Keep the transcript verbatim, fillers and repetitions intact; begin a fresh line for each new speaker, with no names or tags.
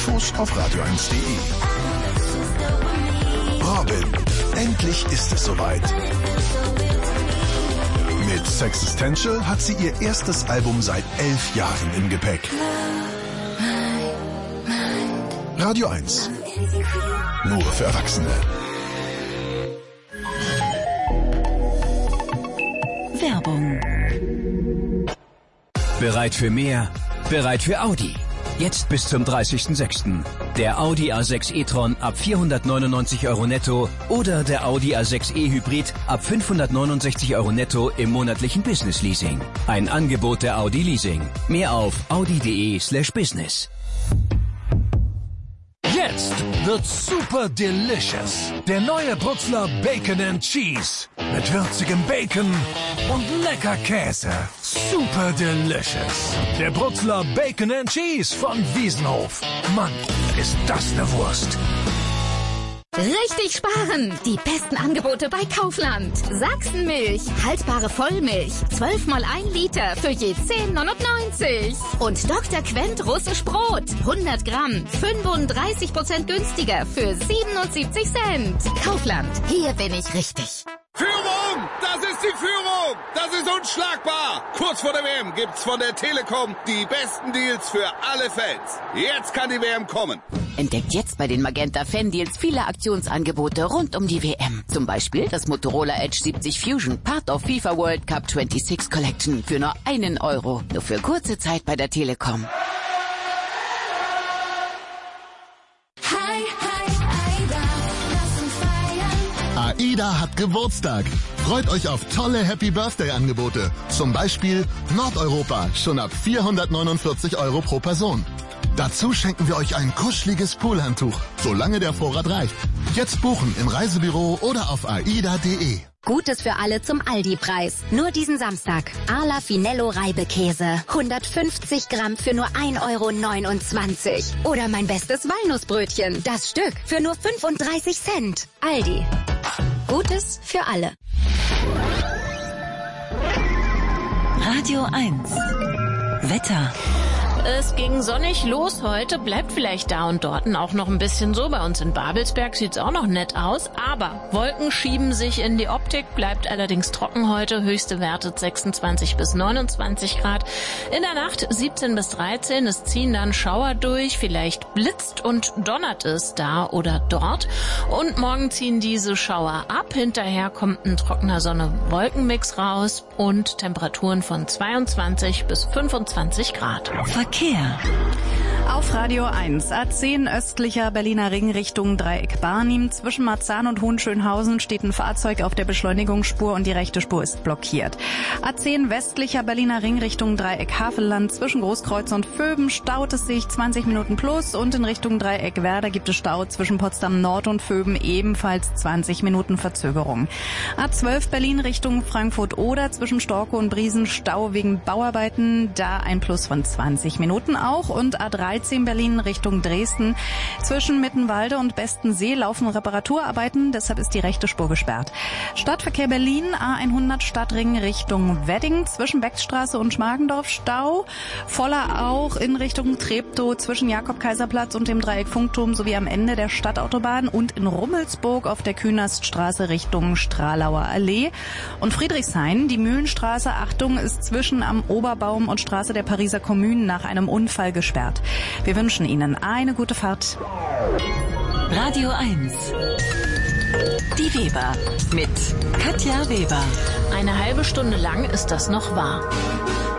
Infos auf radio eins punkt de. Robin, endlich ist es soweit. Mit Sexistential hat sie ihr erstes Album seit elf Jahren im Gepäck. Radio eins. Nur für Erwachsene.
Werbung.
Bereit für mehr? Bereit für Audi. Jetzt bis zum dreißigsten sechsten Der Audi A sechs e-tron ab vierhundertneunundneunzig Euro netto oder der Audi A sechs e Hybrid ab fünfhundertneunundsechzig Euro netto im monatlichen Business Leasing. Ein Angebot der Audi Leasing. Mehr auf audi.de slash business.
Jetzt wird's super delicious. Der neue Brutzler Bacon and Cheese. Mit würzigem Bacon und lecker Käse. Super delicious. Der Brutzler Bacon and Cheese von Wiesenhof. Mann, ist das eine Wurst.
Richtig sparen! Die besten Angebote bei Kaufland. Sachsenmilch, haltbare Vollmilch, zwölf mal ein Liter für je zehn neunundneunzig. Und Doktor Quent russisch Brot, hundert Gramm, fünfunddreißig Prozent günstiger für siebenundsiebzig Cent. Kaufland, hier bin ich richtig.
Führung! Das ist die Führung! Das ist unschlagbar! Kurz vor der W M gibt's von der Telekom die besten Deals für alle Fans. Jetzt kann die W M kommen.
Entdeckt jetzt bei den Magenta Fan Deals viele Aktionsangebote rund um die W M. Zum Beispiel das Motorola Edge siebzig Fusion, Part of FIFA World Cup sechsundzwanzig Collection für nur einen Euro. Nur für kurze Zeit bei der Telekom.
AIDA hat Geburtstag. Freut euch auf tolle Happy Birthday Angebote. Zum Beispiel Nordeuropa, schon ab vierhundertneunundvierzig Euro pro Person. Dazu schenken wir euch ein kuscheliges Poolhandtuch, solange der Vorrat reicht. Jetzt buchen im Reisebüro oder auf aida punkt de.
Gutes für alle zum Aldi-Preis. Nur diesen Samstag. Arla Finello Reibekäse. hundertfünfzig Gramm für nur ein Euro neunundzwanzig. Oder mein bestes Walnussbrötchen. Das Stück für nur fünfunddreißig Cent. Aldi. Gutes für alle.
Radio eins. Wetter.
Es ging sonnig los heute, bleibt vielleicht da und dort auch noch ein bisschen so. Bei uns in Babelsberg sieht's auch noch nett aus, aber Wolken schieben sich in die Optik, bleibt allerdings trocken heute. Höchste Werte sechsundzwanzig bis neunundzwanzig Grad. In der Nacht siebzehn bis dreizehn, es ziehen dann Schauer durch, vielleicht blitzt und donnert es da oder dort. Und morgen ziehen diese Schauer ab, hinterher kommt ein trockener Sonne-Wolkenmix raus und Temperaturen von zweiundzwanzig bis fünfundzwanzig Grad.
Verkehr.
Auf Radio eins. A zehn östlicher Berliner Ring Richtung Dreieck Barnim. Zwischen Marzahn und Hohenschönhausen steht ein Fahrzeug auf der Beschleunigungsspur und die rechte Spur ist blockiert. A zehn westlicher Berliner Ring Richtung Dreieck Havelland. Zwischen Großkreuz und Vöben staut es sich zwanzig Minuten plus und in Richtung Dreieck Werder gibt es Stau zwischen Potsdam Nord und Vöben, ebenfalls zwanzig Minuten Verzögerung. A zwölf Berlin Richtung Frankfurt Oder. Zwischen Storkow und Briesen Stau wegen Bauarbeiten. Da ein Plus von zwanzig Minuten auch. Und A dreizehn Berlin Richtung Dresden. Zwischen Mittenwalde und Bestensee laufen Reparaturarbeiten, deshalb ist die rechte Spur gesperrt. Stadtverkehr Berlin, A hundert Stadtring Richtung Wedding. Zwischen Beckstraße und Schmargendorf Stau. Voller auch in Richtung Treptow zwischen Jakob-Kaiser-Platz und dem Dreieck Funkturm sowie am Ende der Stadtautobahn und in Rummelsburg auf der Künaststraße Richtung Stralauer Allee. Und Friedrichshain, die Mühlenstraße, Achtung, ist zwischen am Oberbaum und Straße der Pariser Kommunen nach einem Unfall gesperrt. Wir wünschen Ihnen eine gute Fahrt.
Radio eins. Die Weber mit Katja Weber.
Eine halbe Stunde lang ist das noch wahr.